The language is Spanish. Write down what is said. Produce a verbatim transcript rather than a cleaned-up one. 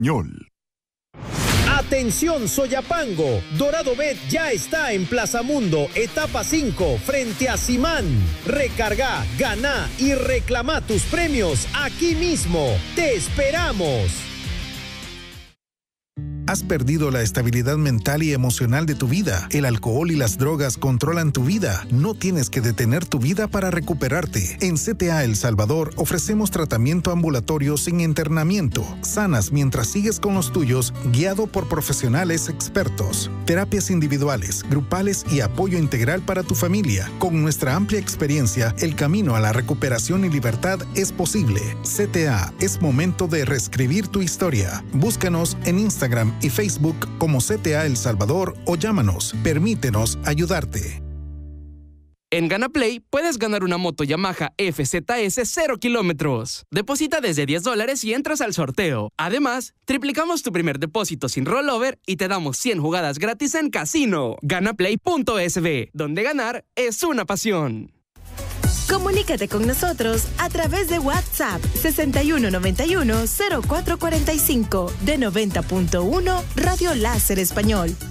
español. Atención Soyapango, Dorado Bet ya está en Plaza Mundo, etapa cinco, frente a Simán. Recarga, gana y reclama tus premios aquí mismo. ¡Te esperamos! Has perdido la estabilidad mental y emocional de tu vida. El alcohol y las drogas controlan tu vida. No tienes que detener tu vida para recuperarte. En C T A El Salvador ofrecemos tratamiento ambulatorio sin internamiento. Sanas mientras sigues con los tuyos, guiado por profesionales expertos. Terapias individuales, grupales y apoyo integral para tu familia. Con nuestra amplia experiencia, el camino a la recuperación y libertad es posible. C T A, es momento de reescribir tu historia. Búscanos en Instagram y Facebook como C T A El Salvador o llámanos. Permítenos ayudarte. En GanaPlay puedes ganar una moto Yamaha F Z S cero kilómetros. Deposita desde diez dólares y entras al sorteo. Además, triplicamos tu primer depósito sin rollover y te damos cien jugadas gratis en casino. Ganaplay punto S B, donde ganar es una pasión. Comunícate con nosotros a través de WhatsApp sesenta y uno noventa y uno cero cuatro cuarenta y cinco de noventa punto uno Radio Láser Español.